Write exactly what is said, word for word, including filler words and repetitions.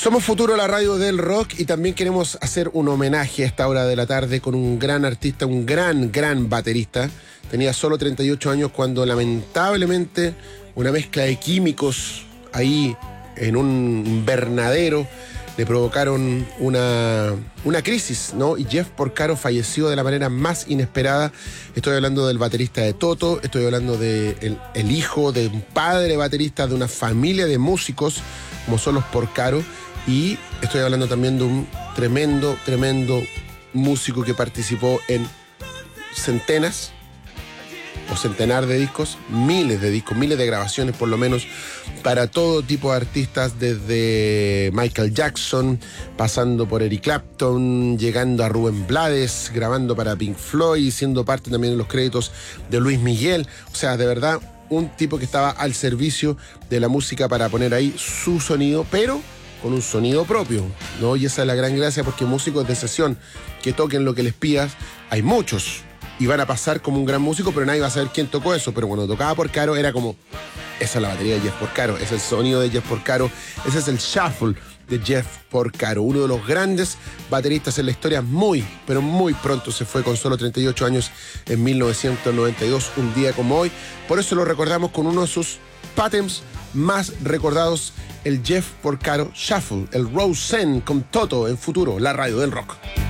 Somos Futuro, la radio del rock, y también queremos hacer un homenaje a esta hora de la tarde con un gran artista, un gran, gran baterista. Tenía solo treinta y ocho años cuando lamentablemente una mezcla de químicos ahí en un invernadero le provocaron una, una crisis, ¿no? Y Jeff Porcaro falleció de la manera más inesperada. Estoy hablando del baterista de Toto, estoy hablando del de el hijo de un padre baterista de una familia de músicos como son los Porcaro, y estoy hablando también de un tremendo, tremendo músico que participó en centenas o centenar de discos, miles de discos, miles de grabaciones por lo menos, para todo tipo de artistas, desde Michael Jackson, pasando por Eric Clapton, llegando a Rubén Blades, grabando para Pink Floyd, siendo parte también de los créditos de Luis Miguel. O sea, de verdad, un tipo que estaba al servicio de la música para poner ahí su sonido, pero con un sonido propio, ¿no? Y esa es la gran gracia, porque músicos de sesión que toquen lo que les pidas, hay muchos, y van a pasar como un gran músico, pero nadie va a saber quién tocó eso. Pero cuando tocaba Porcaro era como, esa es la batería de Jeff Porcaro, ese es el sonido de Jeff Porcaro, ese es el shuffle de Jeff Porcaro, uno de los grandes bateristas en la historia. Muy, pero muy pronto se fue, con solo treinta y ocho años, en mil novecientos noventa y dos, un día como hoy. Por eso lo recordamos con uno de sus patems más recordados, el Jeff Porcaro Shuffle, el Roseanne con Toto en Futuro, la radio del rock.